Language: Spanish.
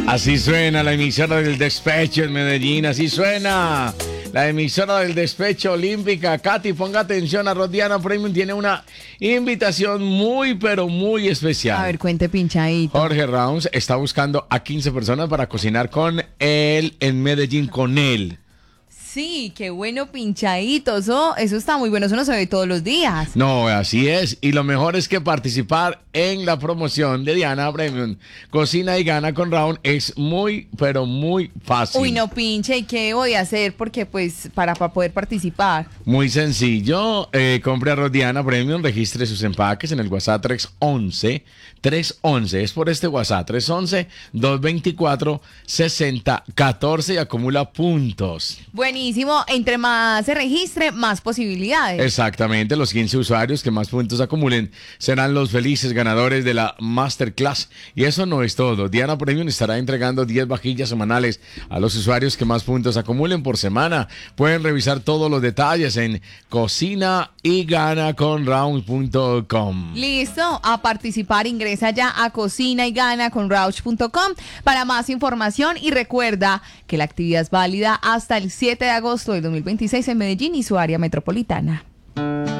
Así suena la emisora del despecho en Medellín, así suena la emisora del despecho olímpica. Katy, ponga atención, Arroz Diana Premium tiene una invitación muy, pero muy especial. A ver, cuente pinchadito. Jorge Rounds está buscando a 15 personas para cocinar con él en Medellín, con él. Sí, qué bueno pinchadito, eso está muy bueno, eso no se ve todos los días. No, así es. Y lo mejor es que participar en la promoción de Diana Premium Cocina y Gana con Raúl es muy, pero muy fácil. Uy, no pinche, ¿y qué voy a hacer? Porque pues para poder participar. Muy sencillo, compre arroz Diana Premium, registre sus empaques en el WhatsApp 311, es por este WhatsApp, 311-224-6014 y acumula puntos. Buenísimo, entre más se registre, más posibilidades. Exactamente, los 15 usuarios que más puntos acumulen serán los felices ganadores de la Masterclass. Y eso no es todo, Diana Premium estará entregando 10 vajillas semanales a los usuarios que más puntos acumulen por semana. Pueden revisar todos los detalles en cocinayGanaconRauch.com. Listo, a participar ingresa ya a cocinayGanaconRauch.com para más información y recuerda que la actividad es válida hasta el 7 de agosto del 2026 en Medellín y su área metropolitana.